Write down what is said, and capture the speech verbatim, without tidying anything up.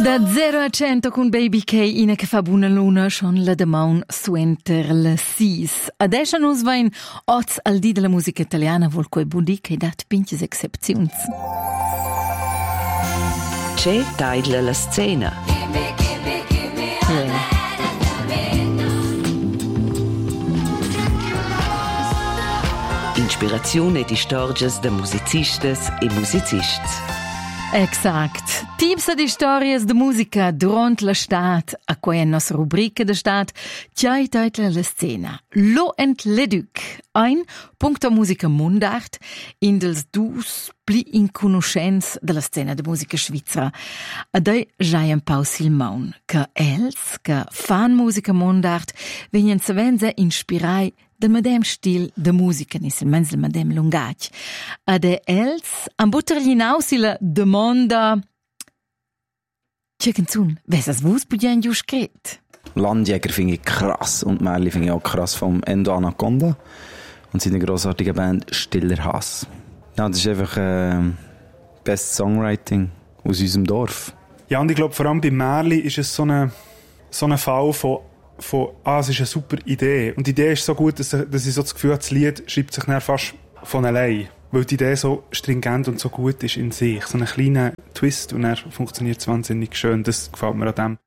Da zero a cento con Baby K ina che fa buona luna schon la damaun suenter le sis. Adesso nus vain oz al di della musica italiana vol quei budi che dat pinches excepzions. C'è taidla la scena. Yeah. Inspirazione di storges de musicistes e musicists. Exact. Tips di stories de musica durant la stat, a quei en nostra rubrica de stat, tjai teitla la scena. Lo ent leduc, ein punto musica mundart, in dels dus pli in conoscenz de la scena de musica svizzera. Adei Jean Paul Silmaun, che els, che fan musica mundart, venien savenza inspirai del medem stil de musica, nis il mens del medem lungatg. Ade els, am buttergli naus la demanda «Tja canzun, wes vus budien giu scret?» Landjäger finde ich krass und Merli finde ich auch krass vom Endo Anaconda und seine grossartige Band Stiller Hass. Ja, das ist einfach äh, Best Songwriting aus unserem Dorf. Ja, und ich glaube, vor allem bei Merli ist es so ein so eine Fall von, von «Ah, es ist eine super Idee». Und die Idee ist so gut, dass, dass ich so das Gefühl habe, das Lied schreibt sich dann fast von allein. Weil die Idee so stringent und so gut ist in sich. So einen kleinen Twist und dann funktioniert es wahnsinnig schön. Das gefällt mir an dem.